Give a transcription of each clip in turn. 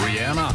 Rihanna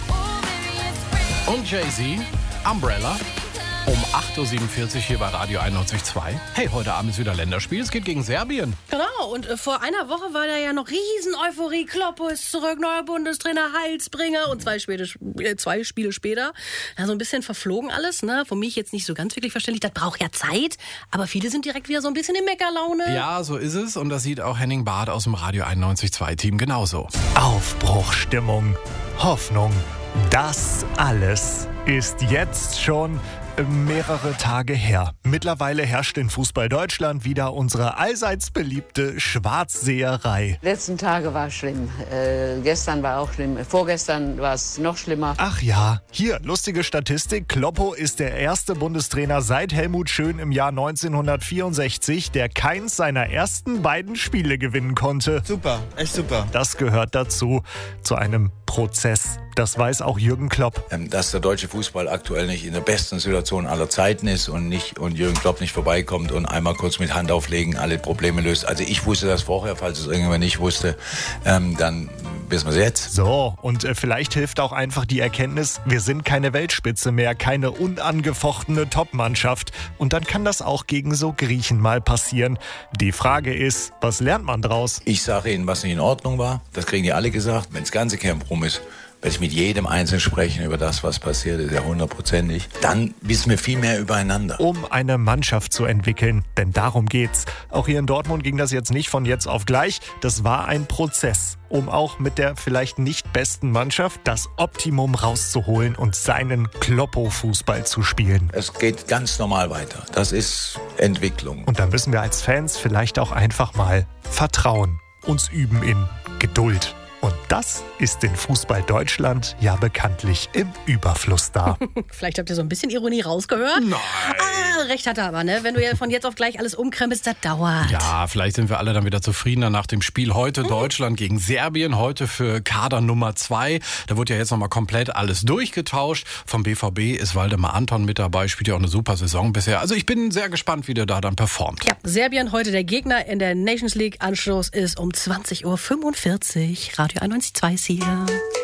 und Jay-Z, Umbrella. Um 8.47 Uhr hier bei Radio 91.2. Hey, heute Abend ist wieder Länderspiel. Es geht gegen Serbien. Genau, und vor einer Woche war da ja noch Riesen-Euphorie. Kloppo ist zurück, neuer Bundestrainer, Heilsbringer. Und zwei Spiele später, so ein bisschen verflogen alles. Ne? Für mich jetzt nicht so ganz wirklich verständlich. Das braucht ja Zeit. Aber viele sind direkt wieder so ein bisschen in Meckerlaune. Ja, so ist es. Und das sieht auch Henning Barth aus dem Radio 91.2-Team genauso. Aufbruchstimmung, Hoffnung, das alles ist jetzt schon mehrere Tage her. Mittlerweile herrscht in Fußball Deutschland wieder unsere allseits beliebte Schwarzseherei. Letzten Tage war schlimm. Gestern war auch schlimm. Vorgestern war es noch schlimmer. Ach ja, hier, lustige Statistik. Kloppo ist der erste Bundestrainer seit Helmut Schön im Jahr 1964, der keins seiner ersten beiden Spiele gewinnen konnte. Super, echt super. Das gehört dazu, zu einem Prozess. Das weiß auch Jürgen Klopp. Dass der deutsche Fußball aktuell nicht in der besten Situation aller Zeiten ist und Jürgen Klopp nicht vorbeikommt und einmal kurz mit Hand auflegen alle Probleme löst. Also ich wusste das vorher, falls es irgendjemand nicht wusste, dann wissen wir es jetzt. So, und vielleicht hilft auch einfach die Erkenntnis, wir sind keine Weltspitze mehr, keine unangefochtene Top-Mannschaft. Und dann kann das auch gegen so Griechen mal passieren. Die Frage ist, was lernt man draus? Ich sage Ihnen, was nicht in Ordnung war. Das kriegen die alle gesagt. Wenn das ganze Camp rum ist, werde ich mit jedem Einzelnen sprechen über das, was passiert ist, ja 100%. Dann wissen wir viel mehr übereinander. Um eine Mannschaft zu entwickeln, denn darum geht's. Auch hier in Dortmund ging das jetzt nicht von jetzt auf gleich. Das war ein Prozess, um auch mit der vielleicht nicht besten Mannschaft das Optimum rauszuholen und seinen Kloppo-Fußball zu spielen. Es geht ganz normal weiter. Das ist Entwicklung. Und da müssen wir als Fans vielleicht auch einfach mal vertrauen, uns üben in Geduld. Und das ist in Fußball Deutschland ja bekanntlich im Überfluss da. Vielleicht habt ihr so ein bisschen Ironie rausgehört. Nein. Recht hat er aber, ne? Wenn du ja von jetzt auf gleich alles umkrempelst, das dauert. Ja, vielleicht sind wir alle dann wieder zufriedener nach dem Spiel heute. Deutschland gegen Serbien, heute für Kader Nummer 2. Da wird ja jetzt nochmal komplett alles durchgetauscht. Vom BVB ist Waldemar Anton mit dabei, spielt ja auch eine super Saison bisher. Also ich bin sehr gespannt, wie der da dann performt. Ja, Serbien heute der Gegner in der Nations League. Anschluss ist um 20.45 Uhr. Radio 91.2 ist hier.